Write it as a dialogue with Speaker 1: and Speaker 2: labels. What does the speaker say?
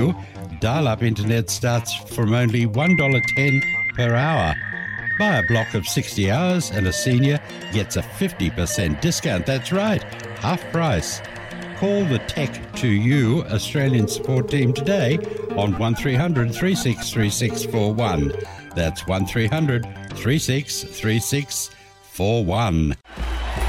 Speaker 1: new. Dial-up internet starts from only $1.10 per hour. Buy a block of 60 hours and a senior gets a 50% discount. That's right, half price. Call the Tech2U Australian support team today on 1300 363641. That's 1300 363641.